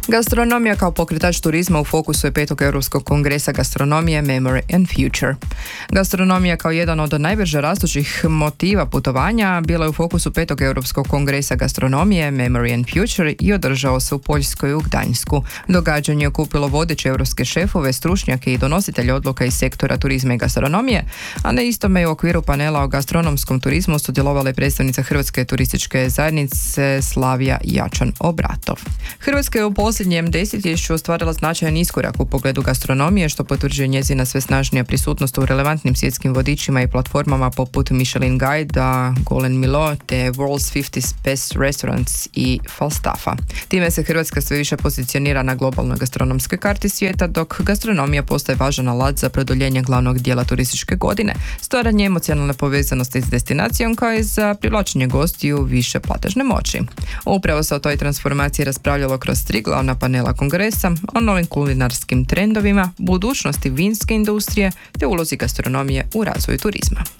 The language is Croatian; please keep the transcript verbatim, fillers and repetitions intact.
Gastronomija kao pokretač turizma u fokusu je petog Europskog kongresa gastronomije Memory and Future. Gastronomija kao jedan od najbrže rastućih motiva putovanja bila je u fokusu petog Europskog kongresa gastronomije Memory and Future i održao se u Poljskoj u Gdańsku. Događanje je okupilo vodeće europske šefove, stručnjake i donositelje odluka iz sektora turizma i gastronomije, a na istome je u okviru panela o gastronomskom turizmu sudjelovala je predstavnica Hrvatske turističke zajednice Slavija Jačan-Obratov. Hrvatska je u posljednjem desetljeću ostvarila značajan iskorak u pogledu gastronomije, što potvrđuje njezina sve snažnija prisutnost u relevantnim svjetskim vodičima i platformama poput Michelin Guide, Golden Milo te World's pedeset Best Restaurants i Falstaffa. Time se Hrvatska sve više pozicionira na globalnoj gastronomskoj karti svijeta, dok gastronomija postaje važan alat za produljenje glavnog dijela turističke godine, stvaranje emocionalne povezanosti s destinacijom kao i za privlačenje gostiju više platežne moći. Upravo se o toj transformaciji raspravljalo kroz tri glavna panela kongresa o novim kulinarskim trendovima, budućnosti vinske industrije te ulozi gastronomije u razvoju turizma.